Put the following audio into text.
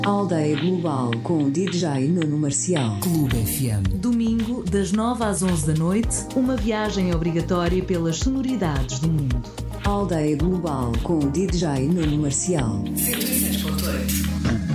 Aldeia Global com o DJ Nuno Marcial. Clube FM. Domingo, das 9 às 11 da noite, uma viagem obrigatória pelas sonoridades do mundo. Aldeia Global com o DJ Nuno Marcial. 106.8